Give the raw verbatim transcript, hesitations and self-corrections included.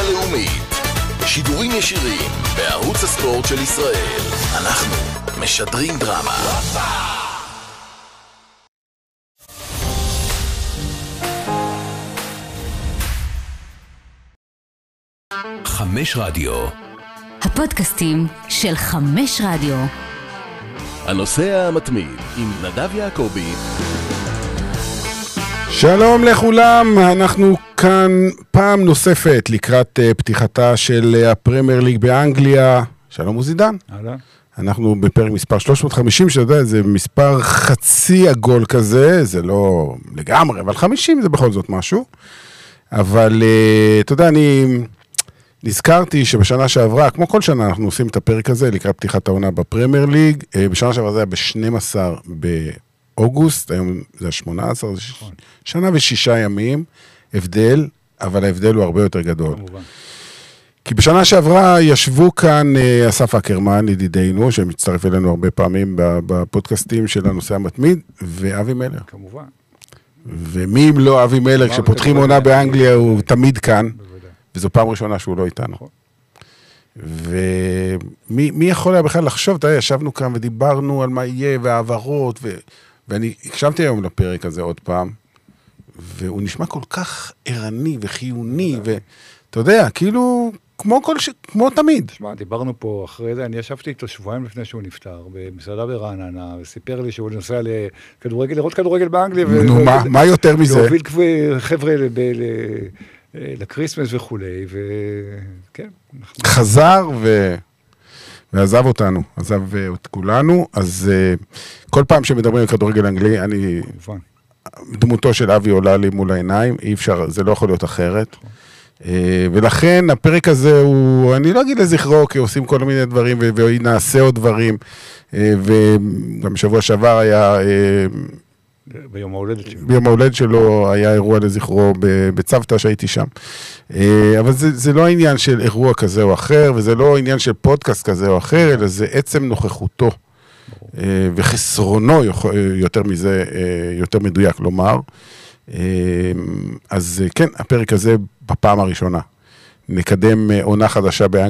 הבינלאומית. שידורים ישירים בערוץ הספורט של ישראל. אנחנו משדרים דרמה. חמש רדיו. הפודקאסטים של חמש רדיו. הנושא המתמיד עם נדב יעקבי. שלום לכולם, אנחנו כאן פעם נוספת לקראת uh, פתיחתה של uh, הפרמייר ליג באנגליה. שלום עוזידן. הלאה. אנחנו בפרק מספר שלוש מאות וחמישים, שאתה יודע, זה מספר חצי עגול כזה, זה לא לגמרי, אבל חמישים זה בכל זאת משהו. אבל uh, אתה יודע, אני נזכרתי שבשנה שעברה, כמו כל שנה אנחנו עושים את הפרק הזה לקראת פתיחת העונה בפרמייר ליג, uh, בשנה שעברה זה היה ב-שנים עשר באוגוסט, היום זה ה-שמונה עשרה, זה ש... שנה ושישה ימים, הבדל, אבל ההבדל הוא הרבה יותר גדול. כמובן. כי בשנה שעברה ישבו כאן uh, אסף אקרמן, ידידינו, שמצטרף אלינו הרבה פעמים בפודקאסטים של הנושא המתמיד, ואבי מלר. כמובן. ומי אם לא אבי מלר, כשפותחים עונה באנגליה, הוא תמיד כאן, וזו פעם ראשונה שהוא לא איתנו. ומי יכול היה בכלל לחשוב, אתה יודע, ישבנו כאן ודיברנו על מה יהיה, והעברות, ו... ואני הקשבתי היום לפרק הזה עוד פעם, והוא נשמע כל כך ערני וחיוני, ואתה יודע, כאילו, כמו, כל ש... כמו תמיד. תשמע, דיברנו פה אחרי זה, אני ישבתי איתו שבועיים לפני שהוא נפטר, במסעדה ברעננה, וסיפר לי שהוא נוסע לכדורגל, לראות כדורגל באנגליה. נו, ו... מה, מה יותר מזה? להוביל חבר'ה ל... ל... לקריסמס וכולי, וכן. אנחנו... חזר ו... ועזב אותנו, עזב את כולנו, אז כל פעם שמדברים על כדורגל אנגלי, אני... כמובן. דמותו של אבי עולה לי מול העיניים, אי אפשר, זה לא יכול להיות אחרת. ולכן הפרק הזה הוא, אני לא אגיד לזכרו, כי עושים כל מיני דברים, ונעשה עוד דברים, וגם שבוע שעבר היה... ביום ההולדת שלו. ביום ההולדת שלו היה אירוע לזכרו בצוותא שהייתי שם. אבל זה, זה לא העניין של אירוע כזה או אחר, וזה לא העניין של פודקאסט כזה או אחר, אלא זה עצם נוכחותו. וחסרונו יותר מזה, יותר מדויק לומר. אז כן, הפרק הזה בפעם הראשונה. נקדם עונה חדשה באנגליה.